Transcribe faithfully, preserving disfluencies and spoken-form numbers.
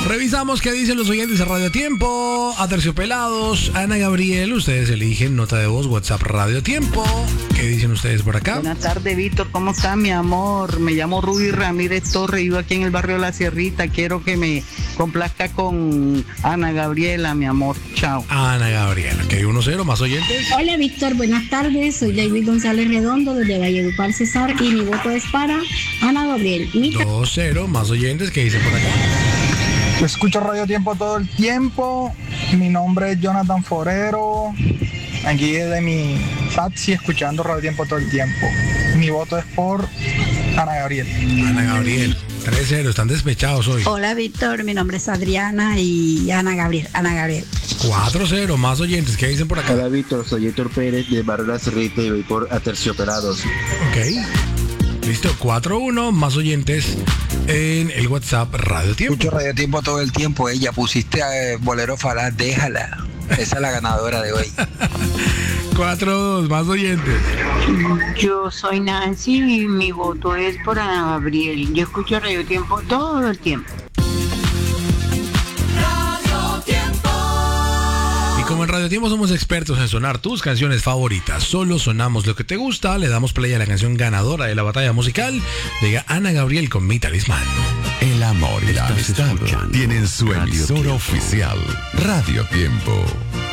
Revisamos qué dicen los oyentes de Radio Tiempo. Aterciopelados, Ana Gabriel, ustedes eligen nota de voz, WhatsApp Radio Tiempo. ¿Qué dicen ustedes por acá? Buenas tardes, Víctor, ¿cómo está, mi amor? Me llamo Ruby Ramírez Torres, vivo aquí en el barrio La Sierrita. Quiero que me complazca con Ana Gabriela, mi amor. Chao. Ana Gabriela, que hay uno cero, más oyentes. Hola, Víctor, buenas tardes. Soy David González Redondo, desde Valledupar, Cesar, y mi voto es para Ana Gabriel. dos cero, más oyentes, ¿qué dicen por acá? Yo escucho Radio Tiempo todo el tiempo. Mi nombre es Jonathan Forero. Aquí desde mi taxi escuchando Radio Tiempo todo el tiempo. Mi voto es por Ana Gabriel. Ana Gabriel, tres cero, están despechados hoy. Hola, Víctor, mi nombre es Adriana y Ana Gabriel. Ana Gabriel. cuatro cero, más oyentes, ¿qué dicen por acá? Hola, Víctor, soy Héctor Pérez de Barrio La Cerrita y voy por Aterciopelados. Ok. Listo, cuatro uno, más oyentes en el WhatsApp Radio Tiempo. Escucho Radio Tiempo todo el tiempo. Ella pusiste a eh, Bolero Falá, déjala. Esa es la ganadora de hoy. cuatro dos, más oyentes. Yo soy Nancy y mi voto es por Ana Gabriel. Yo escucho Radio Tiempo todo el tiempo. Como en Radio Tiempo somos expertos en sonar tus canciones favoritas, solo sonamos lo que te gusta, le damos play a la canción ganadora de la batalla musical. Llega Ana Gabriel con Mi Talismán. El amor y la amistad tienen su emisora oficial, Radio Tiempo.